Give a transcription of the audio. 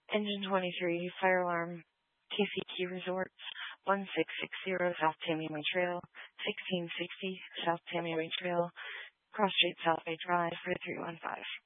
Engine 23, fire alarm, TCQ Resorts, 1660 South Tamiami Trail, 1660 South Tamiami Trail, Cross Street South Bay Drive, 4315.